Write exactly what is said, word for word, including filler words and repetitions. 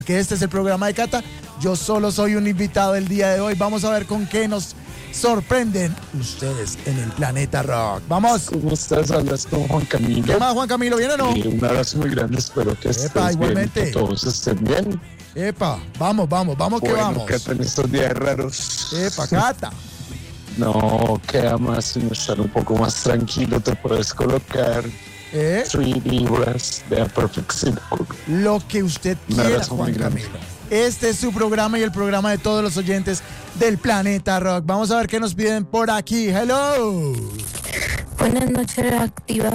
Que este es el programa de Cata. Yo solo soy un invitado el día de hoy. Vamos a ver con qué nos sorprenden ustedes en el Planeta Rock. ¡Vamos! ¿Cómo estás? Hablas con Juan Camilo. ¿Qué más, Juan Camilo? ¿Bien o no? Y un abrazo muy grande. Espero que estés Epa, igualmente. bien, que todos estén bien. Epa, vamos, vamos, vamos bueno, que vamos. Cata, en estos días raros. Epa, Cata. No, queda más, sino estar un poco más tranquilo. Te puedes colocar ¿Eh? Three Libras de A Perfect Circle. Lo que usted Un quiera, abrazo Juan muy grande. Camilo. Este es su programa y el programa de todos los oyentes del Planeta Rock. Vamos a ver qué nos piden por aquí. ¡Hello! Buenas noches, Activa.